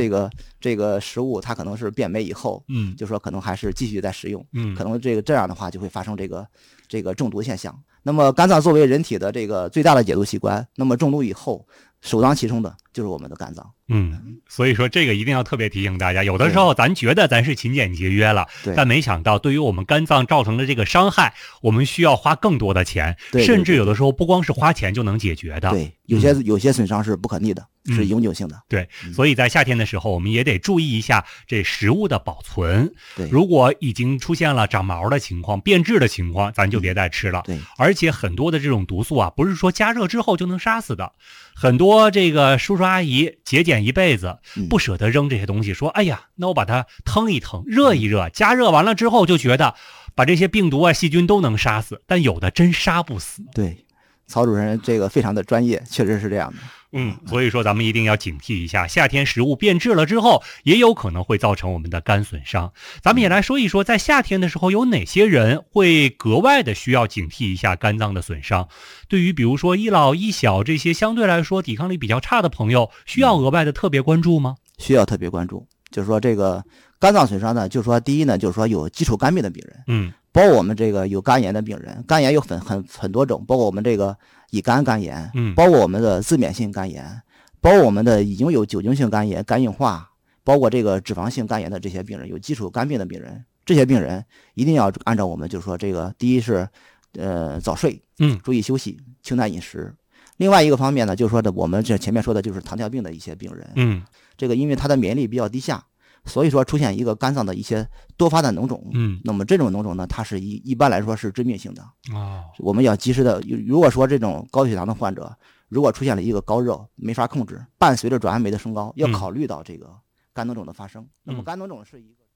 这个食物它可能是变霉以后，就说可能还是继续在食用，可能这样的话就会发生这个中毒现象。那么肝脏作为人体的这个最大的解毒器官，那么中毒以后首当其冲的就是我们的肝脏。 所以说这个一定要特别提醒大家，有的时候咱觉得咱是勤俭节约了，但没想到对于我们肝脏造成的这个伤害，我们需要花更多的钱，甚至有的时候不光是花钱就能解决的。 对，有些损伤是不可逆的，是永久性的。 对，所以在夏天的时候，我们也得注意一下这食物的保存。 对， 如果已经出现了长毛的情况、变质的情况，咱就别再吃了。 对， 而且很多的这种毒素啊，不是说加热之后就能杀死的。很多这个叔叔阿姨节俭一辈子，不舍得扔这些东西，说哎呀，那我把它腾一腾，热一热，加热完了之后就觉得把这些病毒啊、细菌都能杀死，但有的真杀不死。 对，曹主任这个非常的专业，确实是这样的。 所以说咱们一定要警惕一下，夏天食物变质了之后，也有可能会造成我们的肝损伤。咱们也来说一说，在夏天的时候有哪些人会格外的需要警惕一下肝脏的损伤。对于比如说一老一小这些相对来说抵抗力比较差的朋友，需要额外的特别关注吗？ 需要特别关注，就是说这个肝脏损伤呢，就是说第一呢，就是说有基础肝病的病人，包括我们这个有肝炎的病人，肝炎有很多种，包括我们这个乙肝肝炎，包括我们的自免性肝炎，包括我们的已经有酒精性肝炎、肝硬化，包括这个脂肪性肝炎的这些病人，有基础肝病的病人，这些病人一定要按照我们就是说这个第一是早睡，注意休息，清淡饮食。另外一个方面呢，就是说的我们这前面说的就是糖尿病的一些病人，这个因为他的免疫力比较低下，所以说出现一个肝脏的一些多发的脓肿，那么这种脓肿呢，它是一般来说是致命性的，我们要及时的。如果说这种高血糖的患者，如果出现了一个高热没法控制，伴随着转氨酶的升高，要考虑到这个肝脓肿的发生。那么肝脓肿是一个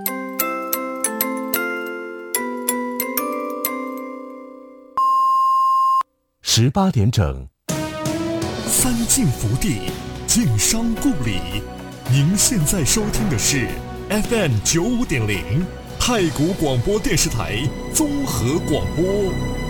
18点整，三晋福地，晋商故里。您现在收听的是 FM 95.0太谷广播电视台综合广播。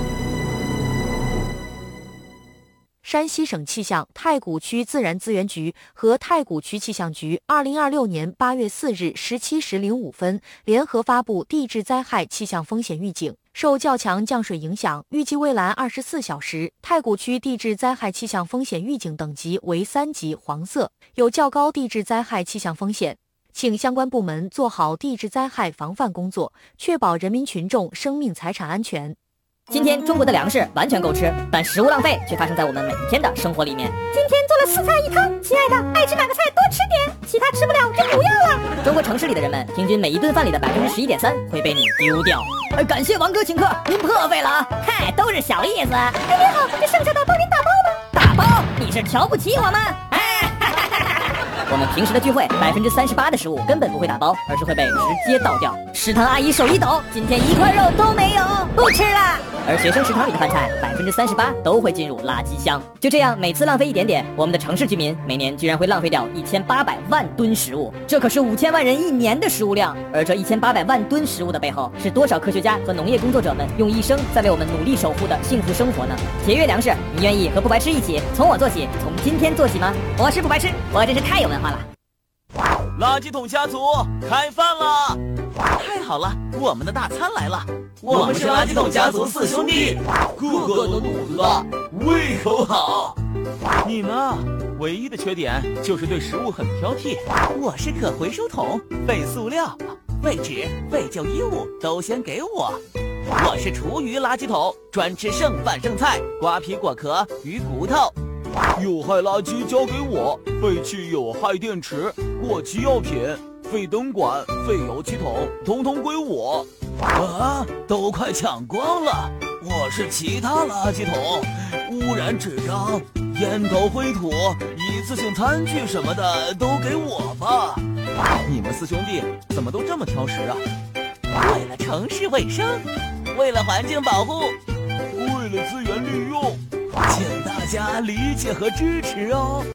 山西省气象太谷区自然资源局和太谷区气象局2026年8月4日17时05分联合发布地质灾害气象风险预警。受较强降水影响，预计未来24小时，太谷区地质灾害气象风险预警等级为3级黄色，有较高地质灾害气象风险。请相关部门做好地质灾害防范工作，确保人民群众生命财产安全。 今天中国的粮食完全够吃，但食物浪费却发生在我们每一天的生活里面。 今天做了4菜1汤，亲爱的，爱吃哪个菜多吃点，其他吃不了就不要了。 中国城市里的人们，平均每一顿饭里的11.3%会被你丢掉。感谢王哥请客，您破费了啊！嗨，都是小意思。 哎，您好，这剩下的帮您打包吗？ 打包？你是瞧不起我们？我们平时的聚会，38%的食物根本不会打包，而是会被直接倒掉。食堂阿姨手一抖，今天1块肉都没有，不吃了。而学生食堂里的饭菜38%都会进入垃圾箱。就这样，每次浪费一点点，我们的城市居民每年居然会浪费掉1800万吨食物，这可是5000万人1年的食物量。而这1800万吨食物的背后，是多少科学家和农业工作者们用一生在为我们努力守护的幸福生活呢？节约粮食，你愿意和不白痴一起从我做起，从今天做起吗？我是不白痴，我真是太有文化了。 垃圾桶家族开饭了！太好了，我们的大餐来了！我们是垃圾桶家族4兄弟，个个都肚子大，胃口好。你呢？唯一的缺点就是对食物很挑剔。我是可回收桶，废塑料、废纸、废旧衣物都先给我。我是厨余垃圾桶，专吃剩饭剩菜、瓜皮果壳、鱼骨头。有害垃圾交给我，废弃有害电池、过期药品、废灯管、废油漆桶，统统归我。啊，都快抢光了！我是其他垃圾桶，污染纸张、烟头灰土、一次性餐具什么的都给我吧。你们4兄弟怎么都这么挑食啊？为了城市卫生，为了环境保护，为了资源利用，请大家理解和支持哦。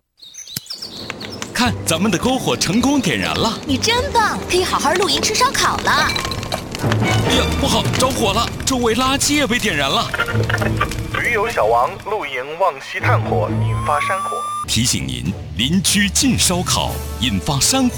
看，咱们的篝火成功点燃了！ 你真棒，可以好好露营吃烧烤了。 哎呀，不好，着火了！周围垃圾也被点燃了。 驴友小王露营忘熄炭火，引发山火。 提醒您，邻居禁烧烤，引发山火。